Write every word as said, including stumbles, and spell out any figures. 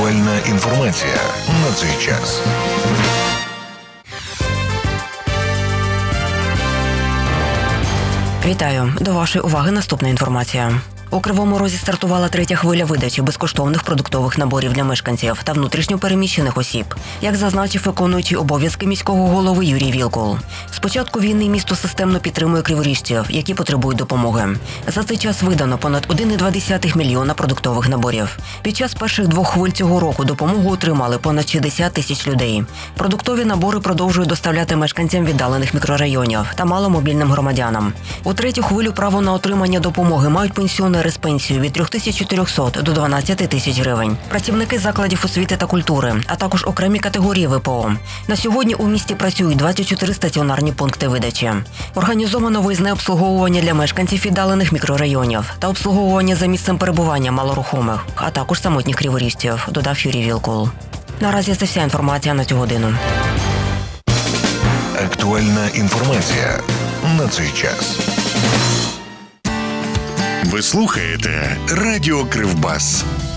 Актуальна інформація на цей час. Вітаю! До вашої уваги наступна інформація. У Кривому Розі стартувала третя хвиля видачі безкоштовних продуктових наборів для мешканців та внутрішньо переміщених осіб, як зазначив виконуючий обов'язки міського голови Юрій Вілкул. З початку війни місто системно підтримує криворіжців, які потребують допомоги. За цей час видано понад один цілих дві десятих мільйона продуктових наборів. Під час перших двох хвиль цього року допомогу отримали понад шістдесят тисяч людей. Продуктові набори продовжують доставляти мешканцям віддалених мікрорайонів та маломобільним громадянам. У третю хвилю право на отримання допомоги мають пенсіонери з пенсією від три тисячі чотириста до дванадцять тисяч гривень, працівники закладів освіти та культури, а також окремі категорії ВПО. На сьогодні у місті працюють двадцять чотири стаціонарні пункти видачі. Організовано виїзне обслуговування для мешканців віддалених мікрорайонів та обслуговування за місцем перебування малорухомих, а також самотніх криворіжців, додав Юрій Вілкул. Наразі це вся інформація на цю годину. Актуальна інформація на цей час. Ви слухаєте Радіо Кривбас.